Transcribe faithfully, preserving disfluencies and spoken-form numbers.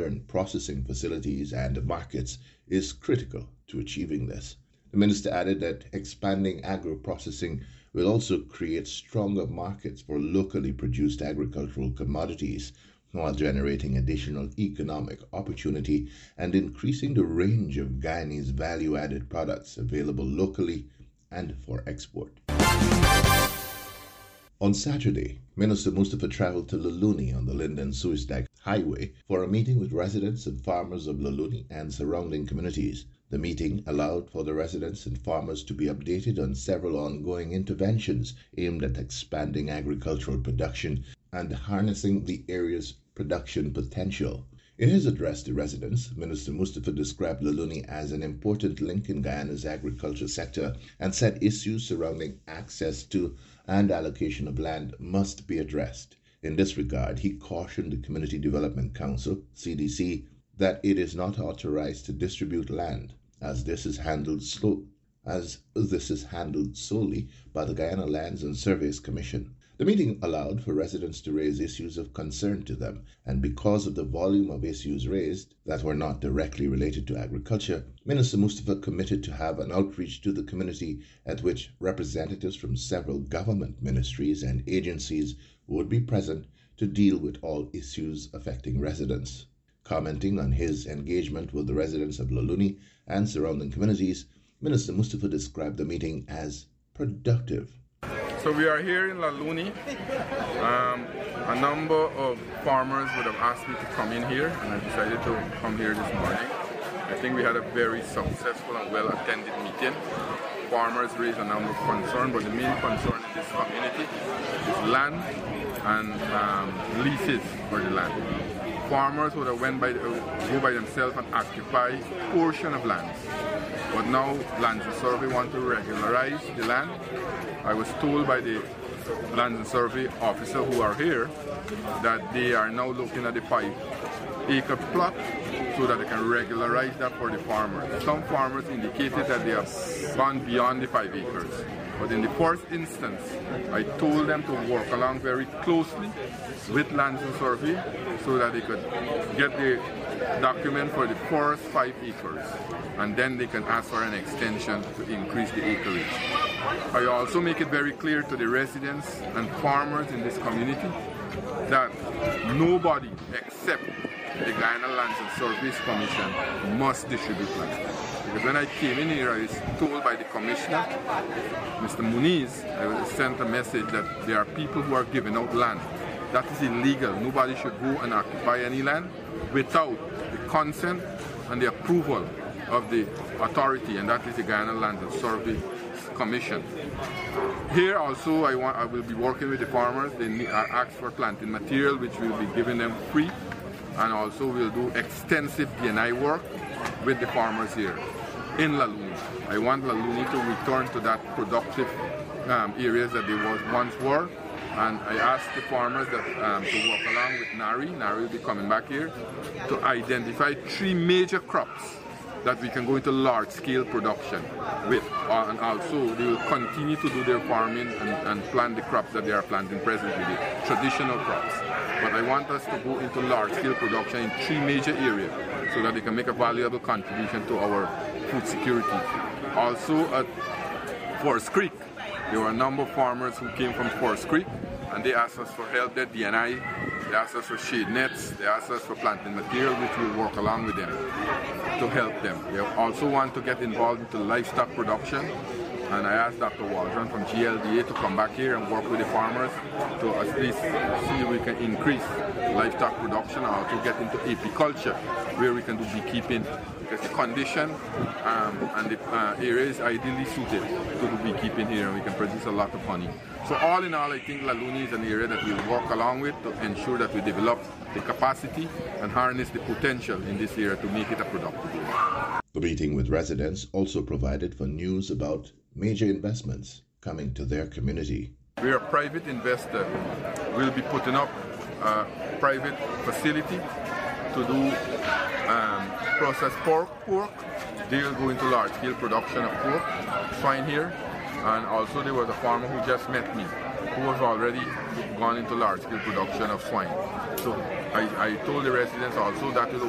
modern processing facilities and markets is critical to achieving this. The minister added that expanding agro-processing will also create stronger markets for locally produced agricultural commodities, while generating additional economic opportunity and increasing the range of Guyanese value-added products available locally and for export. On Saturday, Minister Mustapha traveled to Luluni on the Linden-Suisdag Highway for a meeting with residents and farmers of Luluni and surrounding communities. The meeting allowed for the residents and farmers to be updated on several ongoing interventions aimed at expanding agricultural production and harnessing the area's production potential. In his address to residents, Minister Mustapha described Luluni as an important link in Guyana's agriculture sector and said issues surrounding access to and allocation of land must be addressed. In this regard, he cautioned the Community Development Council, C D C, that it is not authorized to distribute land, as this is handled slow, as this is handled solely by the Guyana Lands and Surveys Commission. The meeting allowed for residents to raise issues of concern to them, and because of the volume of issues raised that were not directly related to agriculture, Minister Mustapha committed to have an outreach to the community at which representatives from several government ministries and agencies would be present to deal with all issues affecting residents. Commenting on his engagement with the residents of Luluni and surrounding communities, Minister Mustapha described the meeting as productive. So we are here in Luluni. Um, a number of farmers would have asked me to come in here, and I decided to come here this morning. I think we had a very successful and well-attended meeting. Farmers raised a number of concerns, but the main concern in this community is land and um, leases for the land. Farmers would have went by, uh, go by themselves and occupy a portion of lands. But now Lands and Survey want to regularize the land. I was told by the Lands and Survey officer who are here that they are now looking at the five acre plot so that they can regularize that for the farmers. Some farmers indicated that they have gone beyond the five acres. But in the first instance, I told them to work along very closely with Lands and Survey so that they could get the document for the first five acres, and then they can ask for an extension to increase the acreage. I also make it very clear to the residents and farmers in this community that nobody except the Guyana Lands and Surveys Commission must distribute land. Because when I came in here, I was told by the commissioner, Mister Muniz, I was sent a message that there are people who are giving out land. That is illegal. Nobody should go and occupy any land without the consent and the approval of the authority, and that is the Guyana Lands and Survey Commission. Here also, I, want, I will be working with the farmers. They need, are asked for planting material, which we'll be giving them free, and also we'll do extensive D and I work with the farmers here in Luluni. I want Luluni to return to that productive um, areas that they was once were. And I asked the farmers that um, to work along with Nari. Nari will be coming back here to identify three major crops that we can go into large-scale production with. Uh, and also, they will continue to do their farming and, and plant the crops that they are planting presently, the traditional crops. But I want us to go into large-scale production in three major areas so that they can make a valuable contribution to our food security. Also, at Forest Creek, there were a number of farmers who came from Forest Creek, and they asked us for help at D and I, they asked us for shade nets, they asked us for planting material, which we'll work along with them to help them. They also want to get involved into livestock production, and I asked Doctor Waldron from G L D A to come back here and work with the farmers to at least see if we can increase livestock production, or to get into apiculture, where we can do beekeeping, because the condition um, and the uh, area is ideally suited to do beekeeping here, and we can produce a lot of honey. So all in all, I think Luluni is an area that we'll work along with to ensure that we develop the capacity and harness the potential in this area to make it a productive area. The meeting with residents also provided for news about major investments coming to their community. We are a private investor. We'll be putting up a private facility to do um, processed pork. pork. They will go into large-scale production of pork, swine here. And also there was a farmer who just met me, who was already gone into large-scale production of swine. So I, I told the residents also that will